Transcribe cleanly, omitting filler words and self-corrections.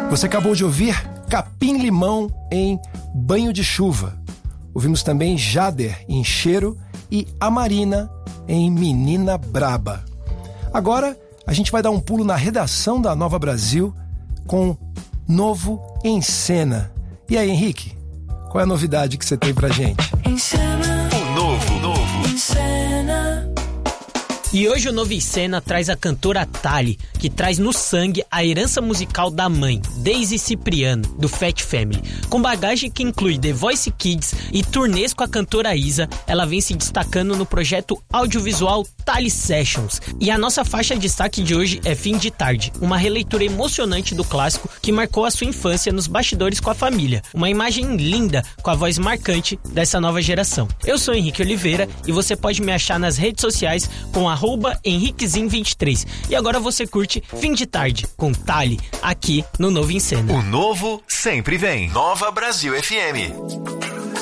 Você acabou de ouvir Capim Limão em Banho de Chuva. Ouvimos também Jader em Cheiro e a Marina em Menina Braba. Agora a gente vai dar um pulo na redação da Nova Brasil com Novo em Cena. E aí, Henrique, qual é a novidade que você tem pra gente? Em cena, O novo. em cena. E hoje o Novo em Cena traz a cantora Thaly, que traz no sangue a herança musical da mãe, Daisy Cipriano, do Fat Family. Com bagagem que inclui The Voice Kids e turnês com a cantora Isa, ela vem se destacando no projeto audiovisual Thaly Sessions. E a nossa faixa de destaque de hoje é Fim de Tarde, uma releitura emocionante do clássico que marcou a sua infância nos bastidores com a família. Uma imagem linda com a voz marcante dessa nova geração. Eu sou Henrique Oliveira e você pode me achar nas redes sociais com @henriquezinho23. E agora você curte Fim de Tarde com Thaly aqui no Novo em Cena. O novo sempre vem. Nova Brasil FM.